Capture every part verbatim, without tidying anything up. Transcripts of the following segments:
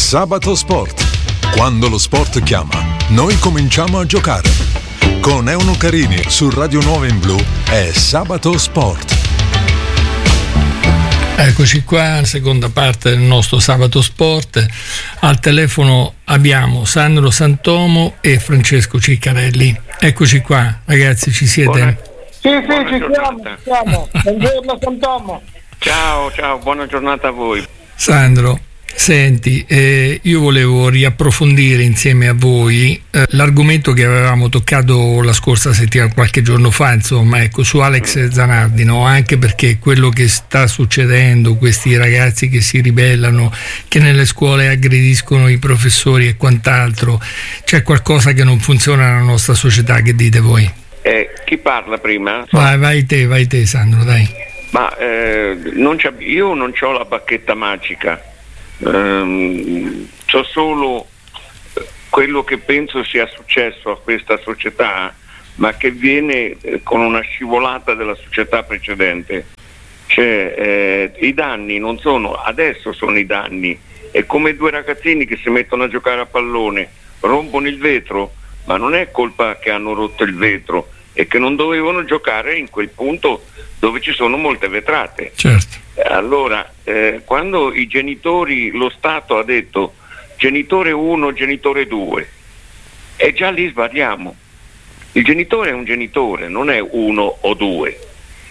Sabato Sport. Quando lo sport chiama, noi cominciamo a giocare. Con Euno Carini su Radio nove in Blu è Sabato Sport. Eccoci qua, seconda parte del nostro Sabato Sport. Al telefono abbiamo Sandro Santomo e Francesco Ciccarelli. Eccoci qua, ragazzi, ci siete? Buona, sì, sì, buona ci siamo, ci siamo. Buongiorno Santomo. Ciao, ciao, buona giornata a voi. Sandro, senti, eh, io volevo riapprofondire insieme a voi eh, l'argomento che avevamo toccato la scorsa settimana, qualche giorno fa, insomma, ecco, su Alex Zanardi, no? Anche perché quello che sta succedendo, questi ragazzi che si ribellano, che nelle scuole aggrediscono i professori e quant'altro, c'è qualcosa che non funziona nella nostra società, che dite voi? Eh, chi parla prima? Vai, vai te, vai te Sandro, dai. Ma eh, non c'è, io non ho la bacchetta magica. Um, so solo quello che penso sia successo a questa società, ma che viene eh, con una scivolata della società precedente. Cioè eh, i danni non sono, adesso sono i danni, è come due ragazzini che si mettono a giocare a pallone, rompono il vetro, ma non è colpa che hanno rotto il vetro, è che non dovevano giocare in quel punto dove ci sono molte vetrate. Certo. Allora, eh, quando i genitori, lo Stato ha detto genitore uno, genitore due, e già lì sbagliamo. Il genitore è un genitore, non è uno o due,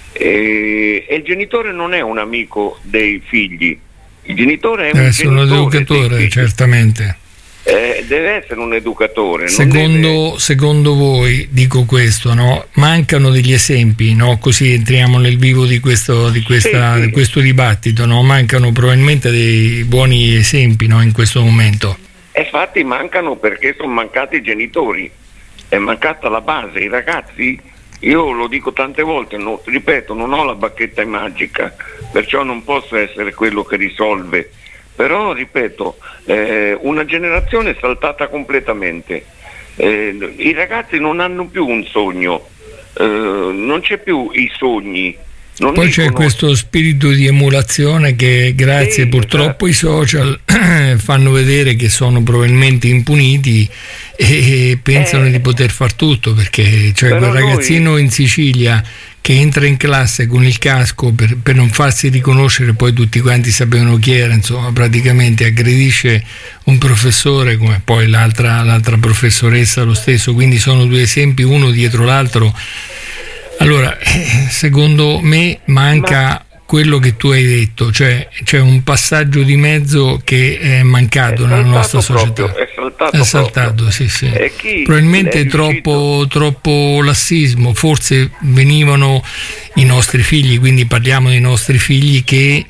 e, e il genitore non è un amico dei figli, il genitore è deve un essere un educatore, certamente. Eh, deve essere un educatore. Secondo, non deve... secondo voi, dico questo, no? Mancano degli esempi, no? Così entriamo nel vivo di questo, di questa, sì, sì. di questo dibattito, no? Mancano probabilmente dei buoni esempi, no? In questo momento. E infatti mancano perché sono mancati i genitori, è mancata la base, i ragazzi. Io lo dico tante volte, no, ripeto, non ho la bacchetta magica, perciò non posso essere quello che risolve. Però, ripeto, eh, una generazione è saltata completamente. Eh, i ragazzi non hanno più un sogno, eh, non c'è più i sogni. Non Poi dicono... c'è questo spirito di emulazione che grazie sì, purtroppo esatto. i social fanno vedere che sono probabilmente impuniti e pensano eh, di poter far tutto, perché cioè, quel ragazzino noi... in Sicilia che entra in classe con il casco per, per non farsi riconoscere, poi tutti quanti sapevano chi era, insomma, praticamente aggredisce un professore come poi l'altra, l'altra professoressa lo stesso, quindi sono due esempi uno dietro l'altro. Allora, secondo me manca Ma... quello che tu hai detto, cioè c'è un passaggio di mezzo che è mancato è nella nostra società. Proprio, è saltato, è saltato sì, sì. Probabilmente troppo, troppo lassismo, forse venivano i nostri figli, quindi parliamo dei nostri figli che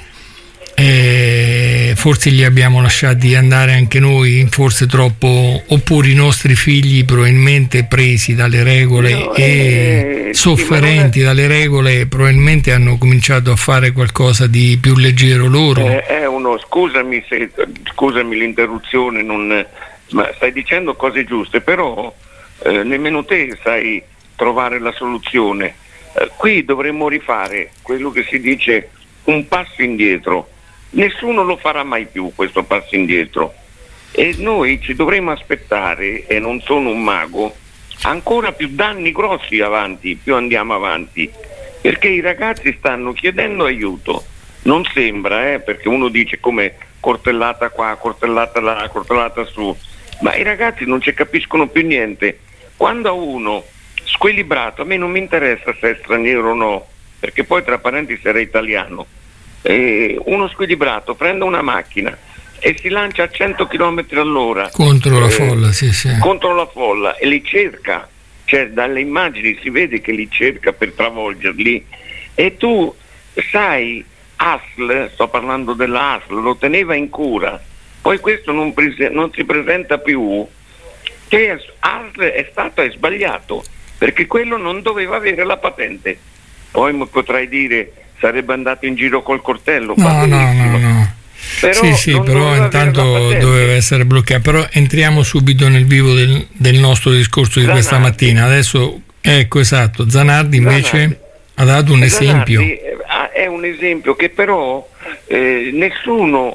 eh, forse li abbiamo lasciati andare anche noi, forse troppo, oppure i nostri figli probabilmente presi dalle regole no, e eh, sofferenti sì, dalle regole probabilmente hanno cominciato a fare qualcosa di più leggero loro. È, è uno, scusami se scusami l'interruzione, non, ma stai dicendo cose giuste, però eh, nemmeno te sai trovare la soluzione. Eh, qui dovremmo rifare quello che si dice un passo indietro. Nessuno lo farà mai più questo passo indietro e noi ci dovremo aspettare, e non sono un mago, ancora più danni grossi avanti, più andiamo avanti, perché i ragazzi stanno chiedendo aiuto. Non sembra, eh, perché uno dice come cortellata qua, cortellata là, cortellata su, ma i ragazzi non ci capiscono più niente. Quando a uno squilibrato, a me non mi interessa se è straniero o no, perché poi tra parentesi era italiano, Eh, uno squilibrato prende una macchina e si lancia a cento chilometri all'ora contro la eh, folla, sì, sì. contro la folla e li cerca, cioè dalle immagini si vede che li cerca per travolgerli, e tu sai, A S L, sto parlando della A S L, lo teneva in cura, poi questo non, prese, non si presenta più, che A S L è stato è sbagliato perché quello non doveva avere la patente. Poi potrai dire sarebbe andato in giro col coltello. No, no, no, no. Però sì, sì, però intanto doveva essere bloccato. Però entriamo subito nel vivo del, del nostro discorso di Zanardi. Questa mattina. Adesso, ecco, esatto, Zanardi invece Zanardi. ha dato un Zanardi esempio. È un esempio che però eh, nessuno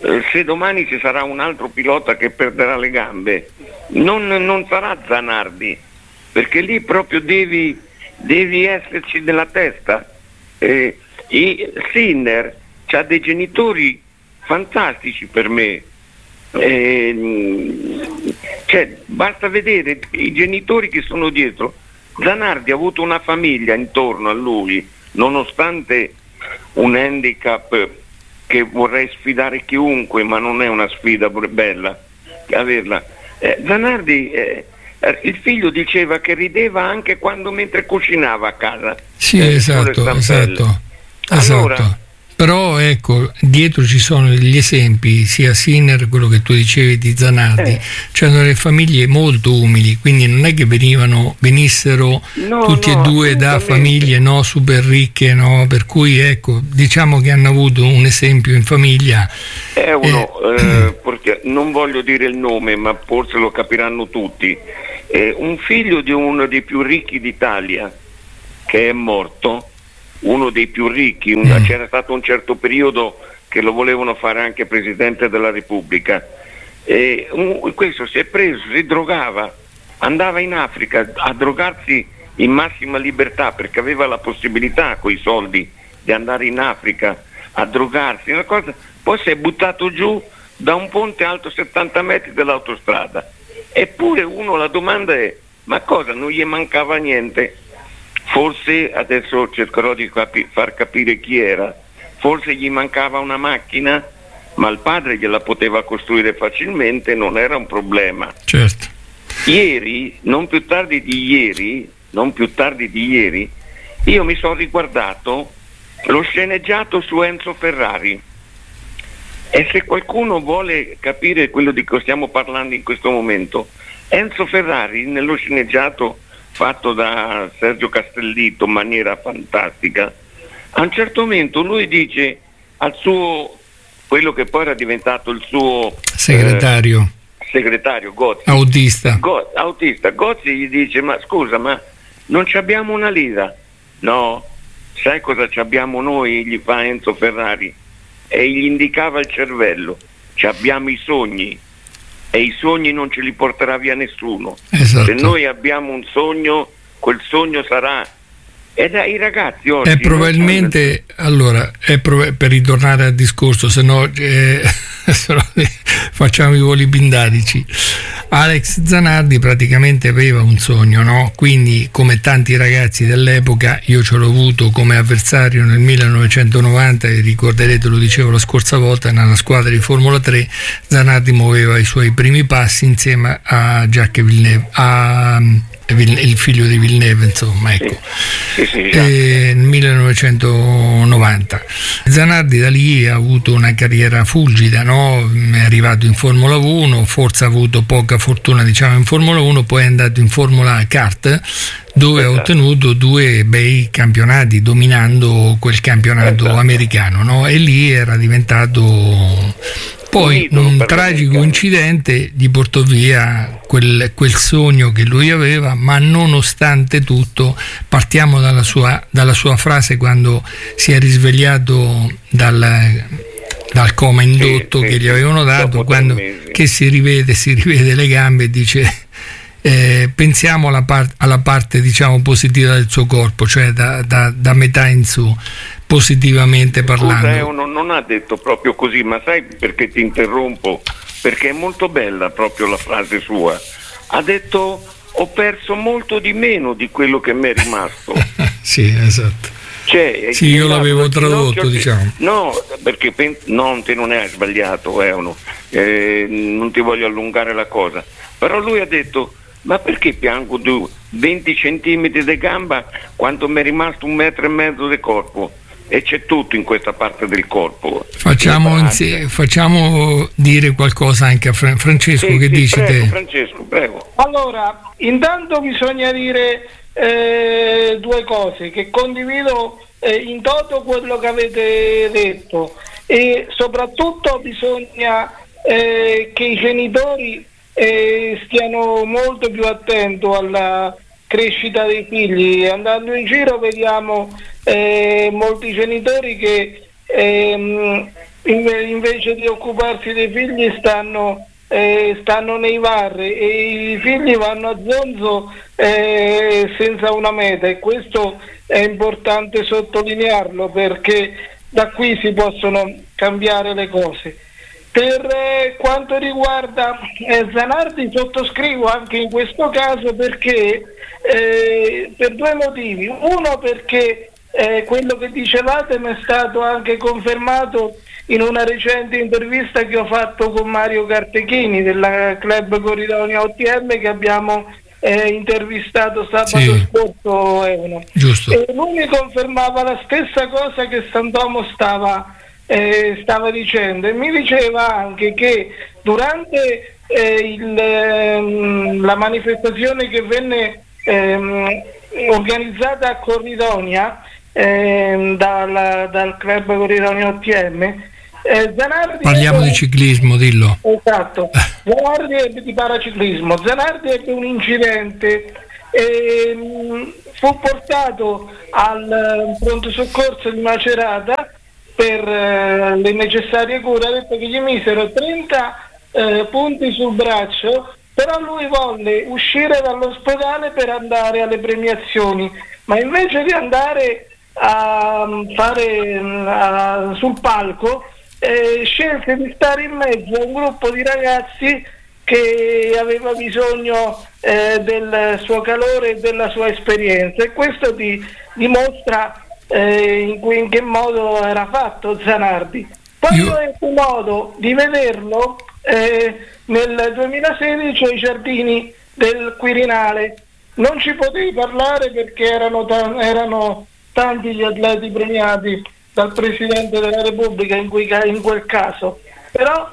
eh, se domani ci sarà un altro pilota che perderà le gambe, non, non sarà Zanardi, perché lì proprio devi, devi esserci nella testa. Eh, e Sinner ha dei genitori fantastici per me. Eh, cioè, basta vedere i genitori che sono dietro. Zanardi ha avuto una famiglia intorno a lui, nonostante un handicap che vorrei sfidare chiunque, ma non è una sfida bella averla. Eh, Zanardi, eh, il figlio diceva che rideva anche quando mentre cucinava a casa. Sì, eh, esatto, esatto, allora, esatto. Però ecco, dietro ci sono gli esempi, sia Sinner, quello che tu dicevi di Zanardi, eh. c'erano delle famiglie molto umili, quindi non è che venivano, venissero no, tutti no, e due da famiglie no, super ricche, no? Per cui ecco, diciamo che hanno avuto un esempio in famiglia. È uno, eh, eh, perché non voglio dire il nome, ma forse lo capiranno tutti, eh, un figlio di uno dei più ricchi d'Italia che è morto, uno dei più ricchi, un, mm. c'era stato un certo periodo che lo volevano fare anche Presidente della Repubblica, e un, questo si è preso, si drogava, andava in Africa a drogarsi in massima libertà perché aveva la possibilità coi soldi di andare in Africa a drogarsi, una cosa, poi si è buttato giù da un ponte alto settanta metri dell'autostrada. Eppure uno, la domanda è: ma cosa, non gli mancava niente? Forse, adesso cercherò di capi- far capire chi era, forse gli mancava una macchina, ma il padre gliela poteva costruire facilmente, non era un problema. Certo. Ieri, non più tardi di ieri, non più tardi di ieri, io mi sono riguardato lo sceneggiato su Enzo Ferrari, e se qualcuno vuole capire quello di cui stiamo parlando in questo momento, Enzo Ferrari nello sceneggiato fatto da Sergio Castellitto in maniera fantastica, a un certo momento lui dice al suo, quello che poi era diventato il suo segretario, eh, segretario Gozzi, autista. Go, autista Gozzi gli dice: ma scusa, ma non ci abbiamo una lira? No, sai cosa ci abbiamo noi? Gli fa Enzo Ferrari, e gli indicava il cervello: ci abbiamo i sogni, e i sogni non ce li porterà via nessuno. Esatto. Se noi abbiamo un sogno, quel sogno sarà. E dai, i ragazzi oggi è probabilmente sanno... allora è prov- per ritornare al discorso, se no eh, facciamo i voli pindarici. Alex Zanardi praticamente aveva un sogno, no? Quindi, come tanti ragazzi dell'epoca, io ce l'ho avuto come avversario nel millenovecentonovanta, e ricorderete, lo dicevo la scorsa volta, nella squadra di Formula tre Zanardi muoveva i suoi primi passi insieme a Jacques Villeneuve, a il figlio di Villeneuve, insomma, ecco. Sì, sì, sì, nel millenovecentonovanta Zanardi da lì ha avuto una carriera fulgida, no? È arrivato in Formula uno, forse ha avuto poca fortuna, diciamo, in Formula uno, poi è andato in Formula Kart, dove esatto. ha ottenuto due bei campionati, dominando quel campionato esatto. americano, no? E lì era diventato... Poi un tragico incidente gli portò via quel, quel sogno che lui aveva, ma nonostante tutto, partiamo dalla sua, dalla sua frase quando si è risvegliato dal, dal coma indotto sì, che sì, gli avevano dato, quando che si rivede, si rivede le gambe e dice eh, pensiamo alla, part, alla parte diciamo positiva del suo corpo, cioè da, da, da metà in su, positivamente parlando. Scusa, uno non ha detto proprio così, ma sai perché ti interrompo? Perché è molto bella proprio la frase sua. Ha detto: ho perso molto di meno di quello che mi è rimasto. Sì, esatto. Cioè, sì, io l'avevo tradotto, diciamo. No, perché pen- non te non è sbagliato, eh, uno. Eh, non ti voglio allungare la cosa. Però lui ha detto: ma perché piango di venti centimetri di gamba quando mi è rimasto un metro e mezzo di corpo? E c'è tutto in questa parte del corpo. Facciamo, insie- facciamo dire qualcosa anche a Fra- Francesco, sì, che sì, dici prego, te? Francesco, prego. Allora, intanto bisogna dire eh, due cose, che condivido eh, in toto quello che avete detto, e soprattutto bisogna eh, che i genitori eh, stiano molto più attenti alla crescita dei figli. Andando in giro vediamo eh, molti genitori che ehm, invece di occuparsi dei figli stanno, eh, stanno nei bar e i figli vanno a zonzo eh, senza una meta, e questo è importante sottolinearlo, perché da qui si possono cambiare le cose. Per eh, quanto riguarda eh, Zanardi, sottoscrivo anche in questo caso, perché eh, per due motivi. Uno, perché eh, quello che dicevate mi è stato anche confermato in una recente intervista che ho fatto con Mario Cartechini della Club Corridonia O T M, che abbiamo eh, intervistato sabato sì. scorso. Eh, Giusto. E lui mi confermava la stessa cosa che Sant'Omo stava Eh, stava dicendo, e mi diceva anche che durante eh, il, ehm, la manifestazione che venne ehm, organizzata a Corridonia ehm, dal, dal Club Corridonia O T M, eh, Zanardi parliamo ebbe, di ciclismo, dillo. Esatto, Zanardi ebbe di paraciclismo. Zanardi ebbe un incidente, ehm, fu portato al pronto soccorso di Macerata per eh, le necessarie cure. Ha detto che gli misero trenta eh, punti sul braccio, però lui volle uscire dall'ospedale per andare alle premiazioni, ma invece di andare a fare a, sul palco eh, scelse di stare in mezzo a un gruppo di ragazzi che aveva bisogno eh, del suo calore e della sua esperienza, e questo ti dimostra Eh, in, cui, in che modo era fatto Zanardi. Poi Io... ho avuto modo di vederlo eh, nel duemilasedici ai giardini del Quirinale. Non ci potevi parlare perché erano, ta- erano tanti gli atleti premiati dal Presidente della Repubblica in, cui, in quel caso, però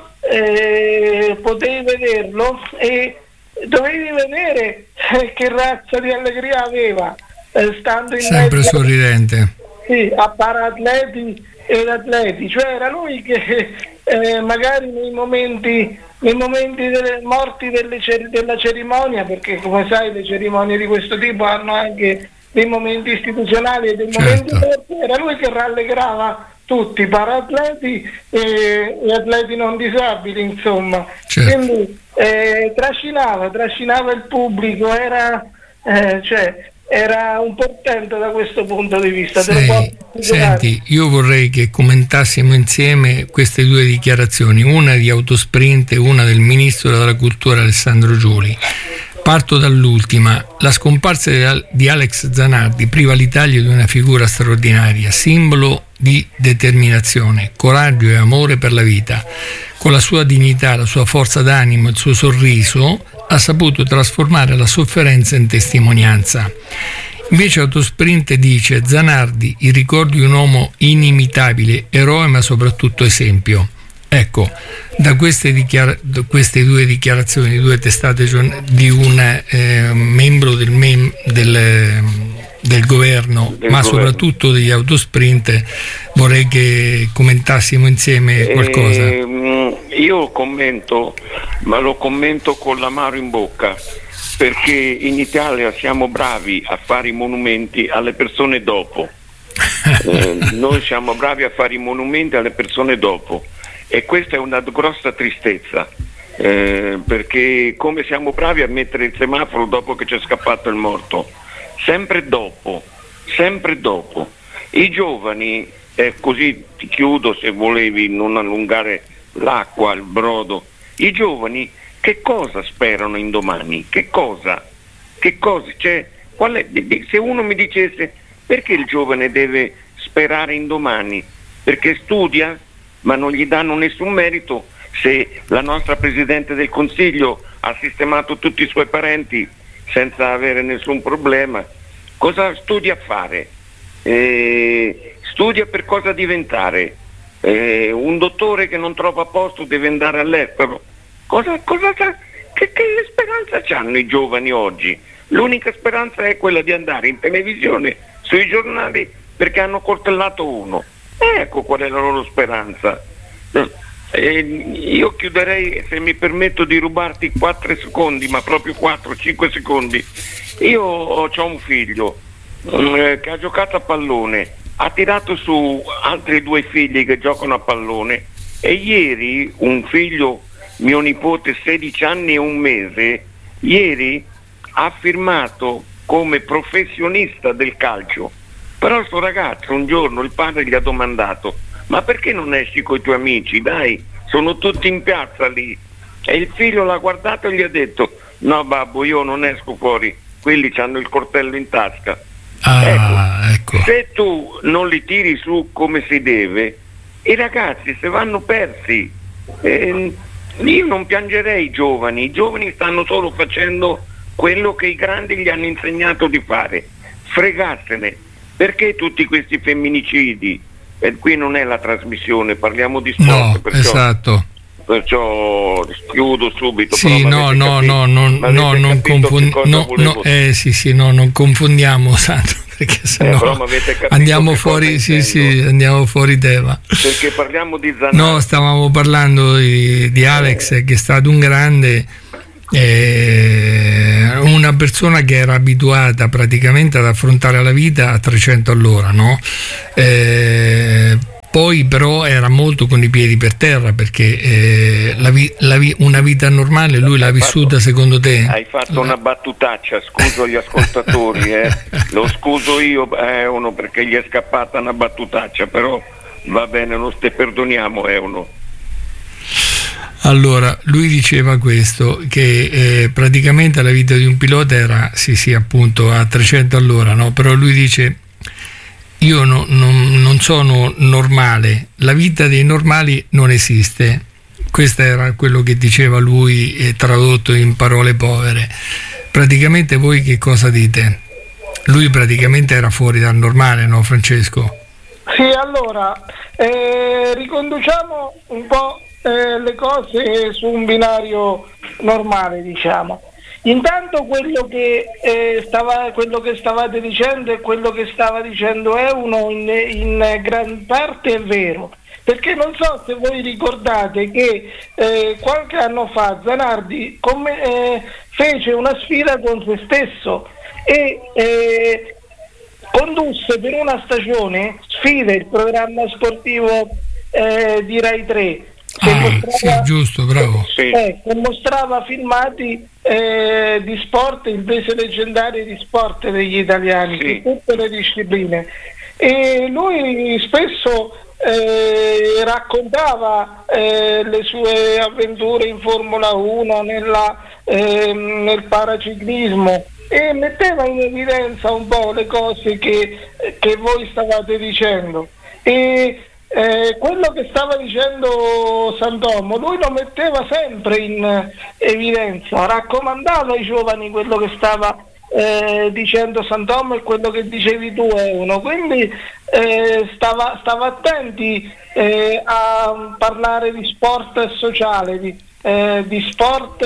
eh, potevi vederlo e dovevi vedere eh, che razza di allegria aveva, eh, stando in sempre mezzo sorridente. Sì, a paraatleti ed atleti, cioè era lui che eh, magari nei momenti nei momenti delle morti delle cer- della cerimonia, perché come sai le cerimonie di questo tipo hanno anche dei momenti istituzionali e dei certo. momenti morti, era lui che rallegrava tutti, paraatleti e, e atleti non disabili, insomma. Certo. Quindi eh, trascinava, trascinava il pubblico, era eh, cioè era un portento da questo punto di vista. Sei, senti, io vorrei che commentassimo insieme queste due dichiarazioni, una di Autosprint e una del Ministro della Cultura Alessandro Giuli. Parto dall'ultima. La scomparsa di Alex Zanardi priva l'Italia di una figura straordinaria, simbolo di determinazione, coraggio e amore per la vita. Con la sua dignità, la sua forza d'animo, il suo sorriso, ha saputo trasformare la sofferenza in testimonianza. Invece Autosprint dice: Zanardi, il ricordo di un uomo inimitabile, eroe ma soprattutto esempio. Ecco, da queste, dichiara- da queste due dichiarazioni di due testate di un eh, membro del, mem- del, del governo, del ma governo. Soprattutto degli Autosprint, vorrei che commentassimo insieme qualcosa. Eh, io commento, ma lo commento con l'amaro in bocca, perché in Italia siamo bravi a fare i monumenti alle persone dopo. Eh, noi siamo bravi a fare i monumenti alle persone dopo. E questa è una grossa tristezza, eh, perché come siamo bravi a mettere il semaforo dopo che c'è scappato il morto, sempre dopo, sempre dopo. I giovani, eh, così ti chiudo se volevi non allungare l'acqua, il brodo, i giovani che cosa sperano in domani? Che cosa? Che cosa? Cioè, qual è, se uno mi dicesse perché il giovane deve sperare in domani? Perché studia? Ma non gli danno nessun merito se la nostra Presidente del Consiglio ha sistemato tutti i suoi parenti senza avere nessun problema. Cosa studia a fare? Eh, studia per cosa diventare? Eh, un dottore che non trova posto deve andare all'estero. Cosa, cosa, che, che speranza hanno i giovani oggi? L'unica speranza è quella di andare in televisione, sui giornali, perché hanno coltellato uno. Ecco qual è la loro speranza. Eh, io chiuderei, se mi permetto di rubarti quattro secondi, ma proprio quattro cinque secondi. Io ho, ho un figlio eh, che ha giocato a pallone, ha tirato su altri due figli che giocano a pallone E ieri un figlio, mio nipote, sedici anni e un mese, ieri ha firmato come professionista del calcio. Però sto ragazzo un giorno il padre gli ha domandato: ma perché non esci con i tuoi amici? Dai, sono tutti in piazza lì. E il figlio l'ha guardato e gli ha detto: no babbo, io non esco fuori, quelli hanno il coltello in tasca. Ah, ecco, ecco. Se tu non li tiri su come si deve, i ragazzi se vanno persi. Eh, io non piangerei i giovani, i giovani stanno solo facendo quello che i grandi gli hanno insegnato di fare, fregarsene. Perché tutti questi femminicidi? E qui non è la trasmissione, parliamo di sport, no, perciò, esatto. perciò chiudo subito. Sì, no, no, capito, no, no, no, non confond- no, no, eh, sì, sì, no, non confondiamo, Sandro, perché sennò eh, andiamo fuori, sì, sì, andiamo fuori tema. Perché parliamo di Zanardi. No, stavamo parlando di, di Alex, eh. che è stato un grande, eh, una persona che era abituata praticamente ad affrontare la vita a trecento all'ora, no? Eh, poi però era molto con i piedi per terra, perché eh, la vi- la vi- una vita normale lui l'ha vissuta, fatto, secondo te? Hai fatto la... una battutaccia, scuso gli ascoltatori, eh. Lo scuso io, eh, uno, perché gli è scappata una battutaccia, però va bene, lo te perdoniamo, è uno. Allora, lui diceva questo, che eh, praticamente la vita di un pilota era, sì sì, appunto a trecento all'ora, no? Però lui dice: io no, non, non sono normale, la vita dei normali non esiste. Questo era quello che diceva lui, eh, tradotto in parole povere. Praticamente voi che cosa dite? Lui praticamente era fuori dal normale, no, Francesco? Sì, allora, eh, riconduciamo un po' eh, le cose su un binario normale, diciamo. Intanto quello che, eh, stava, quello che stavate dicendo e quello che stava dicendo Euno in, in gran parte è vero, perché non so se voi ricordate che eh, qualche anno fa Zanardi come, eh, fece una sfida con se stesso e eh, condusse per una stagione Sfide, il programma sportivo eh, di Rai tre. Che ah, mostrava, sì, giusto, bravo. Eh, che mostrava filmati eh, di sport, imprese leggendarie di sport degli italiani, sì, di tutte le discipline. E lui spesso eh, raccontava eh, le sue avventure in Formula uno, nella, eh, nel paraciclismo, e metteva in evidenza un po' le cose che, che voi stavate dicendo. E Eh, quello che stava dicendo Santomo, lui lo metteva sempre in evidenza, raccomandava ai giovani quello che stava eh, dicendo Santomo e quello che dicevi tu, Euno. Quindi eh, stava, stava attenti eh, a parlare di sport sociale, di, eh, di sport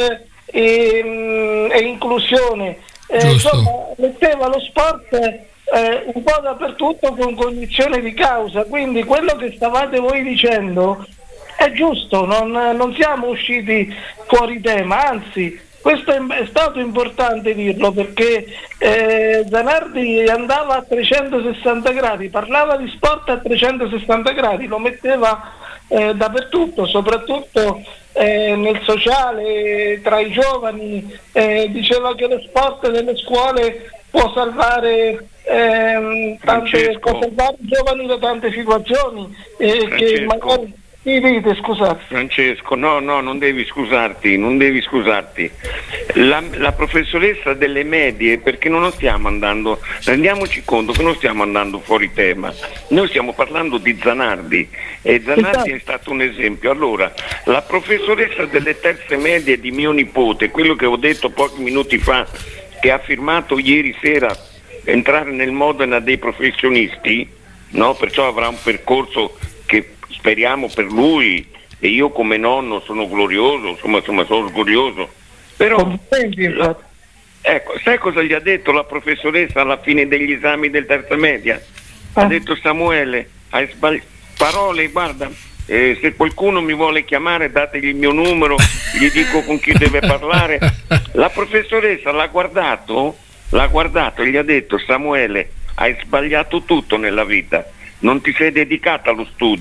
e, mh, e inclusione. Eh, insomma, metteva lo sport Eh, un po' dappertutto con cognizione di causa, quindi quello che stavate voi dicendo è giusto, non, non siamo usciti fuori tema, anzi questo è, è stato importante dirlo, perché eh, Zanardi andava a trecentosessanta gradi, parlava di sport a trecentosessanta gradi, lo metteva eh, dappertutto, soprattutto eh, nel sociale, tra i giovani, eh, diceva che lo sport nelle scuole può salvare ehm, tante, può salvare i giovani da tante situazioni eh, che magari sì, dite, scusate. Francesco, no, no, non devi scusarti, non devi scusarti. La, la professoressa delle medie, perché non stiamo andando, rendiamoci conto che non stiamo andando fuori tema, noi stiamo parlando di Zanardi e Zanardi è stato un esempio. Allora, la professoressa delle terze medie di mio nipote, quello che ho detto pochi minuti fa, che ha firmato ieri sera entrare nel Modena dei professionisti, no? Perciò avrà un percorso che speriamo per lui, e io come nonno sono glorioso, insomma, insomma sono orgoglioso. Però la, ecco, sai cosa gli ha detto la professoressa alla fine degli esami del terza media? Ha detto: Samuele, hai sbagliato parole, guarda, eh, se qualcuno mi vuole chiamare dategli il mio numero, gli dico con chi deve parlare. La professoressa l'ha guardato, l'ha guardato e gli ha detto: Samuele, hai sbagliato tutto nella vita, non ti sei dedicato allo studio,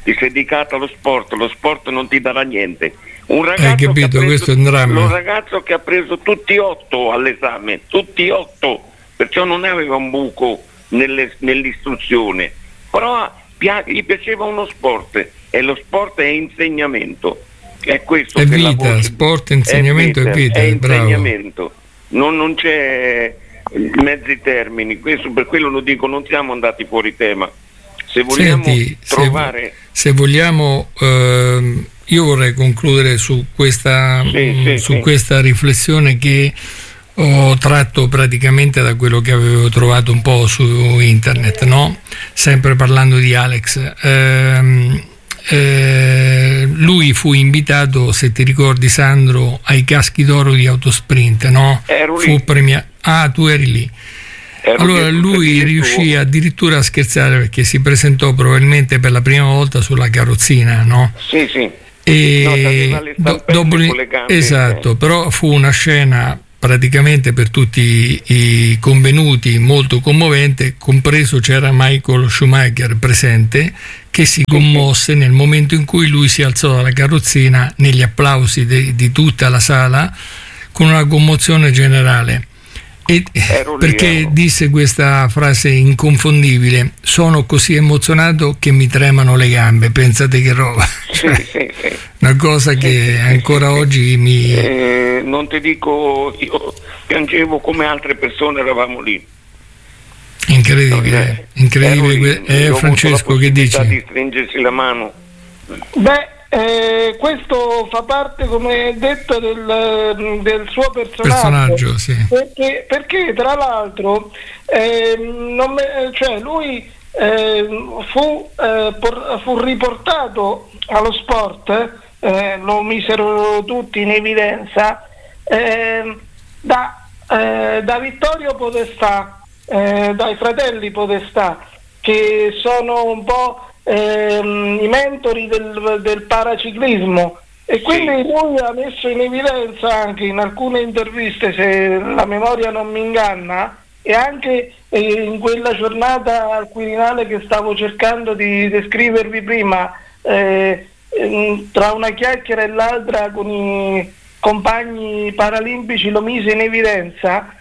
ti sei dedicato allo sport, lo sport non ti darà niente. Un ragazzo, Hai capito, che ha preso, questo è un dramma. un ragazzo che ha preso tutti otto all'esame, tutti otto, perciò non aveva un buco nelle, nell'istruzione, però gli piaceva uno sport, e lo sport è insegnamento, è questo è che vita, la voce, sport, insegnamento è vita, vita, è è bravo. insegnamento, non, non c'è mezzi termini, questo per quello lo dico, non siamo andati fuori tema. Se vogliamo Senti, trovare se, se vogliamo ehm, io vorrei concludere su questa, sì, mh, sì, su sì. questa riflessione che ho tratto praticamente da quello che avevo trovato un po' su internet, no? Sempre parlando di Alex. Ehm, eh, lui fu invitato, se ti ricordi Sandro, ai caschi d'oro di Autosprint, no? Ero Fu lì. premiato. Ah, tu eri lì. Ero Allora lì, lui tutte riuscì tuo. addirittura a scherzare, perché si presentò probabilmente per la prima volta sulla carrozzina, no? Sì, sì. E No, aveva le do- stampelle dopo con le gambe, esatto, eh. però fu una scena praticamente per tutti i, i convenuti molto commovente, compreso c'era Michael Schumacher presente, che si commosse nel momento in cui lui si alzò dalla carrozzina negli applausi de- di tutta la sala, con una commozione generale. E Ero lì, perché ero. disse questa frase inconfondibile: sono così emozionato che mi tremano le gambe. Pensate che roba. Sì, sì, sì. Una cosa che sì, ancora sì, sì. oggi mi Eh, non ti dico, io piangevo come altre persone, eravamo lì. incredibile, incredibile. Ero lì, Eh, ho Francesco, avuto la che possibilità dici? di stringersi la mano. Beh, eh, questo fa parte, come detto, del, del suo personaggio. Personaggio, sì. Perché, perché tra l'altro, eh, non me- cioè lui eh, fu, eh, por- fu riportato allo sport, eh, lo misero tutti in evidenza, eh, da, eh, da Vittorio Podestà, eh, dai fratelli Podestà, che sono un po' ehm, i mentori del, del paraciclismo, e quindi Sì. lui ha messo in evidenza anche in alcune interviste, se la memoria non mi inganna, e anche eh, in quella giornata al Quirinale che stavo cercando di descrivervi prima, eh, ehm, tra una chiacchiera e l'altra con i compagni paralimpici, lo mise in evidenza.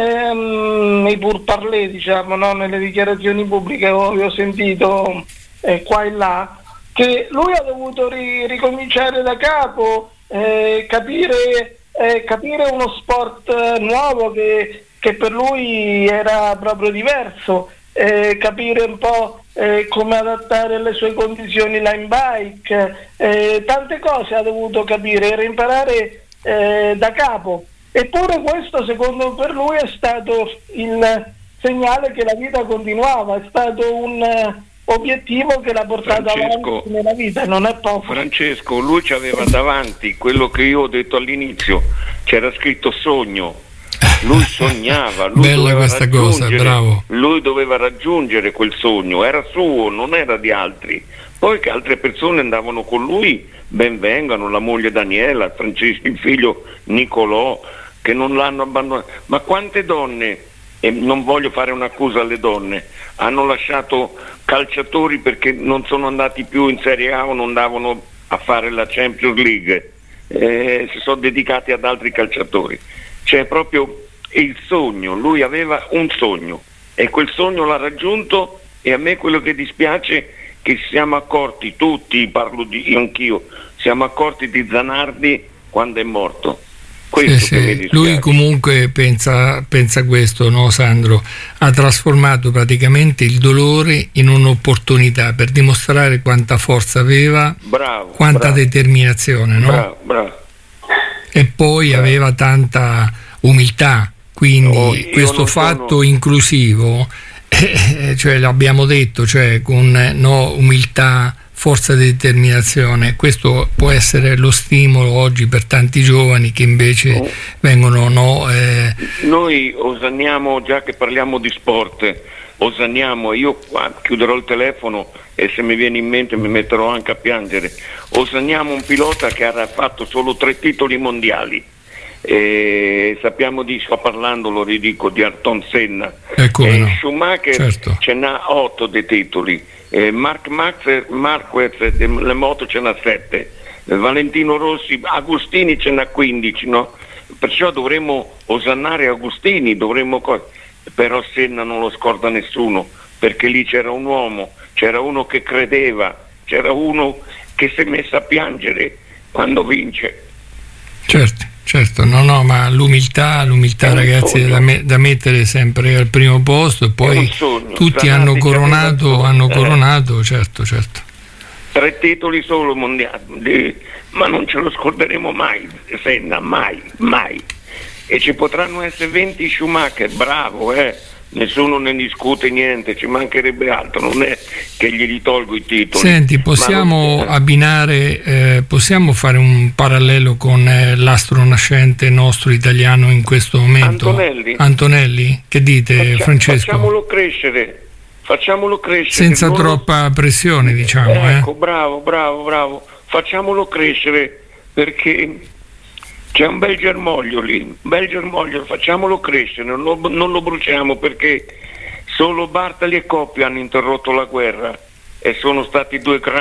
Ehm, nei pourparlers, diciamo, no? Nelle dichiarazioni pubbliche ho, ho sentito eh, qua e là che lui ha dovuto ri- ricominciare da capo, eh, capire, eh, capire uno sport eh, nuovo che, che per lui era proprio diverso, eh, capire un po' eh, come adattare le sue condizioni line bike, eh, tante cose ha dovuto capire, era imparare eh, da capo. Eppure questo, secondo per lui, è stato il segnale che la vita continuava, è stato un eh, obiettivo che l'ha portato Francesco, avanti nella vita, non è poco. Francesco, lui ci aveva davanti quello che io ho detto all'inizio, c'era scritto sogno, lui sognava, lui Bella doveva questa cosa, raggiungere- bravo. lui doveva raggiungere quel sogno, era suo, non era di altri. Poi che altre persone andavano con lui, ben vengano, la moglie Daniela, Francesco, il figlio Nicolò, che non l'hanno abbandonato. Ma quante donne, e non voglio fare un'accusa alle donne, hanno lasciato calciatori perché non sono andati più in Serie A o non andavano a fare la Champions League, eh, si sono dedicati ad altri calciatori. C'è proprio il sogno, lui aveva un sogno e quel sogno l'ha raggiunto, e a me quello che dispiace che ci siamo accorti tutti, parlo di io anch'io, siamo accorti di Zanardi quando è morto. Questo Sì, che mi sì. dispiace. Lui comunque pensa, pensa questo, no Sandro? Ha trasformato praticamente il dolore in un'opportunità per dimostrare quanta forza aveva, Bravo, quanta bravo, determinazione, no? bravo, bravo. E poi Bravo. aveva tanta umiltà, quindi No, io questo non fatto sono- inclusivo, eh, cioè l'abbiamo detto, cioè con eh, no, umiltà, forza di determinazione, questo può essere lo stimolo oggi per tanti giovani che invece Oh. vengono no, eh, Noi osanniamo, già che parliamo di sport, osanniamo, io qua chiuderò il telefono e se mi viene in mente mi metterò anche a piangere, osanniamo un pilota che ha fatto solo tre titoli mondiali. E sappiamo di, sto parlando, lo ridico, di Ayrton Senna. E come E no? Schumacher Certo. ce n'ha otto dei titoli, eh, Mark Max, Marquez, eh, le moto ce n'ha sette, eh, Valentino Rossi, Agostini ce n'ha quindici, no? Perciò dovremmo osannare Agostini, dovremmo co- però Senna non lo scorda nessuno, perché lì c'era un uomo, c'era uno che credeva, c'era uno che si è messo a piangere quando vince. Certo, certo, no, no, ma l'umiltà, l'umiltà ragazzi, è da, me, da mettere sempre al primo posto, e poi tutti hanno coronato, hanno coronato, eh. certo, certo. Tre titoli solo mondiali, ma non ce lo scorderemo mai, Senna, mai, mai. E ci potranno essere venti Schumacher, bravo, eh. Nessuno ne discute niente, ci mancherebbe altro, non è che glieli tolgo i titoli. Senti, possiamo non... abbinare, eh, possiamo fare un parallelo con eh, l'astro nascente nostro italiano in questo momento? Antonelli. Antonelli? Che dite, Faccia, Francesco? Facciamolo crescere, facciamolo crescere. Senza non troppa lo... pressione, diciamo. Ecco, eh? bravo, bravo, bravo. Facciamolo crescere, perché c'è un bel germoglio lì, un bel germoglio, facciamolo crescere, non lo, non lo bruciamo, perché solo Bartali e Coppi hanno interrotto la guerra e sono stati due grandi